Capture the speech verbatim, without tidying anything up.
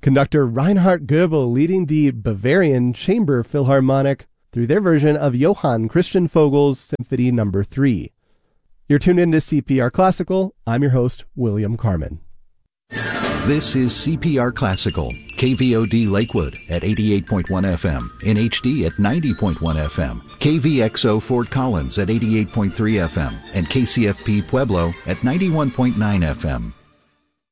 Conductor Reinhard Goebel leading the Bavarian Chamber Philharmonic through their version of Johann Christian Vogel's Symphony Number three. You're tuned into C P R Classical. I'm your host, William Carmen. This is C P R Classical, K V O D Lakewood at eighty-eight point one F M, in H D at ninety point one F M, K V X O Fort Collins at eighty-eight point three F M, and K C F P Pueblo at ninety-one point nine F M.